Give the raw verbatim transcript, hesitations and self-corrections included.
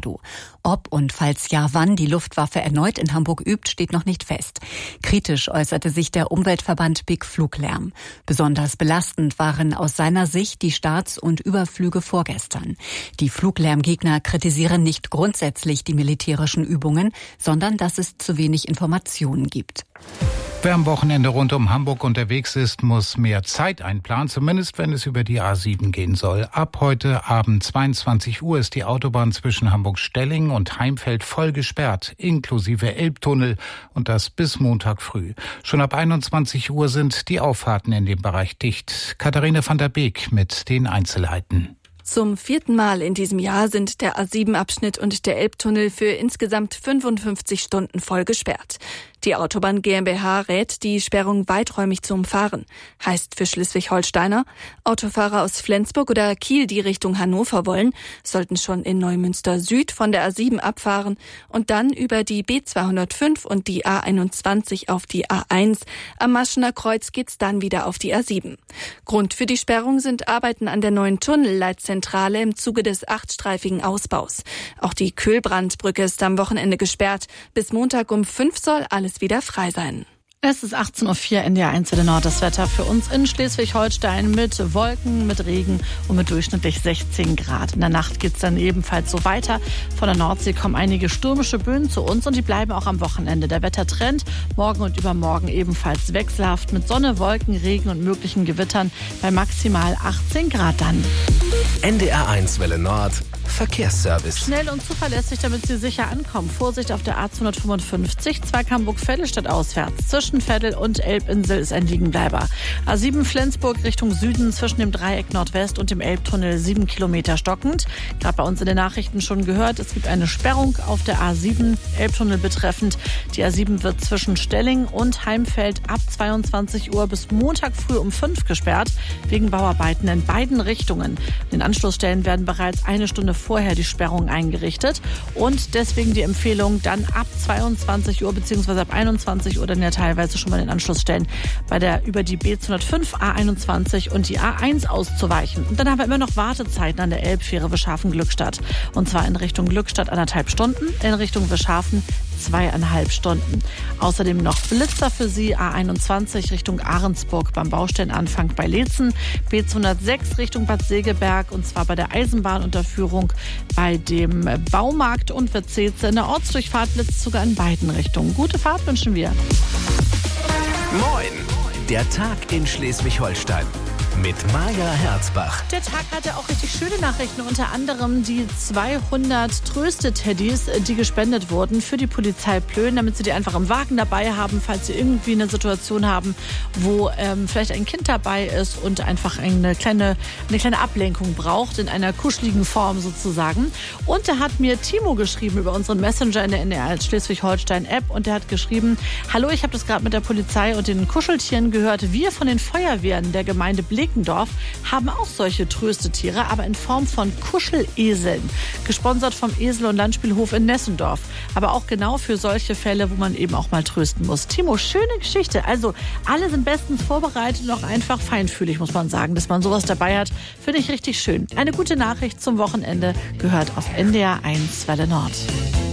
Tornado. Ob und falls ja, wann die Luftwaffe erneut in Hamburg übt, steht noch nicht fest. Kritisch äußerte sich der Umweltverband Big Fluglärm. Besonders belastend waren aus seiner Sicht die Starts und Überflüge vorgestern. Die Fluglärmgegner kritisieren nicht grundsätzlich die militärischen Übungen, sondern dass es zu wenig Informationen gibt. Wer am Wochenende rund um Hamburg unterwegs ist, muss mehr Zeit einplanen, zumindest wenn es über die A sieben gehen soll. Ab heute Abend zweiundzwanzig Uhr ist die Autobahn zwischen Hamburg-Stelling und Heimfeld voll gesperrt, inklusive Elbtunnel, und das bis Montag früh. Schon ab einundzwanzig Uhr sind die Auffahrten in dem Bereich dicht. Katharina van der Beek mit den Einzelheiten. Zum vierten Mal in diesem Jahr sind der A sieben Abschnitt und der Elbtunnel für insgesamt fünfundfünfzig Stunden voll gesperrt. Die Autobahn GmbH rät, die Sperrung weiträumig zu umfahren. Heißt für Schleswig-Holsteiner, Autofahrer aus Flensburg oder Kiel, die Richtung Hannover wollen, sollten schon in Neumünster Süd von der A sieben abfahren und dann über die B zweihundertfünf und die A einundzwanzig auf die A eins. Am Maschener Kreuz geht's dann wieder auf die A sieben. Grund für die Sperrung sind Arbeiten an der neuen Tunnelleitzentrale im Zuge des achtstreifigen Ausbaus. Auch die Köhlbrandbrücke ist am Wochenende gesperrt. Bis Montag um fünf soll alles wieder frei sein. Es ist achtzehn Uhr vier, N D R eins Welle Nord. Das Wetter für uns in Schleswig-Holstein mit Wolken, mit Regen und mit durchschnittlich sechzehn Grad. In der Nacht geht's dann ebenfalls so weiter. Von der Nordsee kommen einige stürmische Böen zu uns und die bleiben auch am Wochenende. Der Wettertrend morgen und übermorgen ebenfalls wechselhaft mit Sonne, Wolken, Regen und möglichen Gewittern bei maximal achtzehn Grad dann. N D R eins Welle Nord. Verkehrsservice. Schnell und zuverlässig, damit Sie sicher ankommen. Vorsicht auf der A zweihundertfünfundfünfzig, Zweig-Hamburg-Veddel auswärts. Zwischen Veddel und Elbinsel ist ein Liegenbleiber. A sieben Flensburg Richtung Süden zwischen dem Dreieck Nordwest und dem Elbtunnel sieben Kilometer stockend. Gerade bei uns in den Nachrichten schon gehört, es gibt eine Sperrung auf der A sieben, Elbtunnel betreffend. Die A sieben wird zwischen Stelling und Heimfeld ab zweiundzwanzig Uhr bis Montag früh um fünf gesperrt, wegen Bauarbeiten in beiden Richtungen. In den Anschlussstellen werden bereits eine Stunde vorher die Sperrung eingerichtet und deswegen die Empfehlung, dann ab zweiundzwanzig Uhr bzw. ab einundzwanzig Uhr dann ja teilweise schon mal den Anschlussstellen bei der über die B zweihundertfünf, A einundzwanzig und die A eins auszuweichen. Und dann haben wir immer noch Wartezeiten an der Elbfähre Wischhafen-Glückstadt. Und zwar in Richtung Glückstadt anderthalb Stunden, in Richtung Wischhafen zweieinhalb Stunden. Außerdem noch Blitzer für Sie, A einundzwanzig Richtung Ahrensburg beim Baustellenanfang bei Leetzen, B zweihundertsechs Richtung Bad Segeberg und zwar bei der Eisenbahnunterführung bei dem Baumarkt und Witzeze. In der Ortsdurchfahrt blitzt sogar in beiden Richtungen. Gute Fahrt wünschen wir. Moin, der Tag in Schleswig-Holstein. Mit Maja Herzbach. Der Tag hatte auch richtig schöne Nachrichten, unter anderem die zweihundert Tröste-Teddys, die gespendet wurden für die Polizei Plön, damit sie die einfach im Wagen dabei haben, falls sie irgendwie eine Situation haben, wo ähm, vielleicht ein Kind dabei ist und einfach eine kleine, eine kleine Ablenkung braucht, in einer kuscheligen Form sozusagen. Und da hat mir Timo geschrieben über unseren Messenger in der N D R Schleswig-Holstein-App und der hat geschrieben: Hallo, ich habe das gerade mit der Polizei und den Kuscheltieren gehört. Wir von den Feuerwehren der Gemeinde Blick haben auch solche Tröstetiere, aber in Form von Kuscheleseln. Gesponsert vom Esel- und Landspielhof in Nessendorf. Aber auch genau für solche Fälle, wo man eben auch mal trösten muss. Timo, schöne Geschichte. Also alle sind bestens vorbereitet und auch einfach feinfühlig, muss man sagen, dass man sowas dabei hat. Finde ich richtig schön. Eine gute Nachricht zum Wochenende gehört auf N D R eins Welle Nord.